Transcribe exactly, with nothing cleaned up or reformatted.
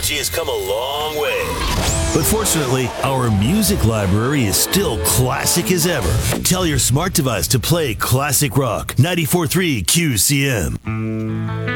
technology has come a long way. But fortunately, our music library is still classic as ever. Tell your smart device to play classic rock. ninety-four point three Q C M.